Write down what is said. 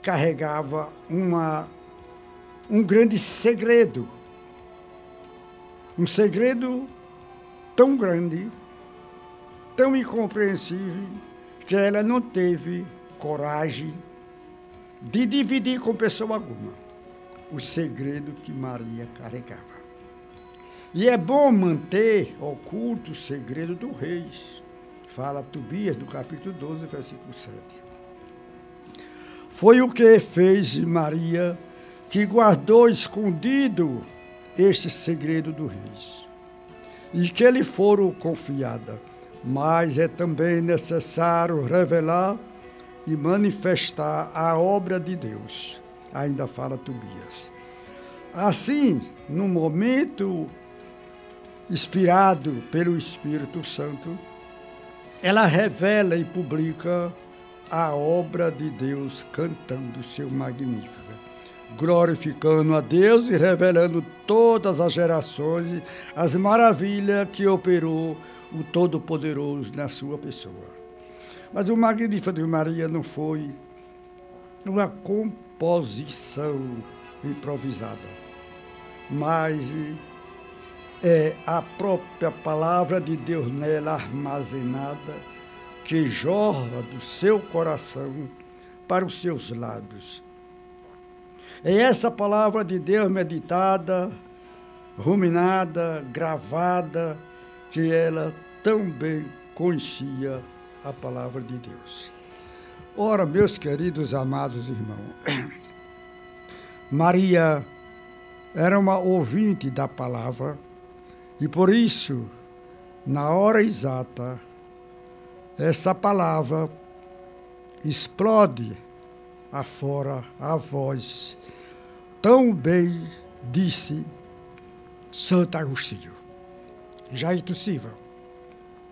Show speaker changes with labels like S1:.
S1: carregava um grande segredo. Um segredo tão grande, tão incompreensível, que ela não teve coragem de dividir com pessoa alguma o segredo que Maria carregava. E é bom manter oculto o segredo do reis. Fala Tobias, do capítulo 12, versículo 7. Foi o que fez Maria, que guardou escondido este segredo do reis, e que lhe foram confiada. Mas é também necessário revelar e manifestar a obra de Deus. Ainda fala Tobias. Assim, no momento inspirado pelo Espírito Santo, ela revela e publica a obra de Deus, cantando seu magnífico, glorificando a Deus e revelando todas as gerações as maravilhas que operou o Todo-Poderoso na sua pessoa. Mas o Magnífico de Maria não foi uma composição improvisada, mas é a própria palavra de Deus nela armazenada, que jorra do seu coração para os seus lábios. É essa palavra de Deus meditada, ruminada, gravada, que ela tão bem conhecia a palavra de Deus. Ora, meus queridos amados irmãos, Maria era uma ouvinte da palavra e por isso, na hora exata, essa palavra explode afora a voz. Tão bem disse Santo Agostinho. Jair Silva.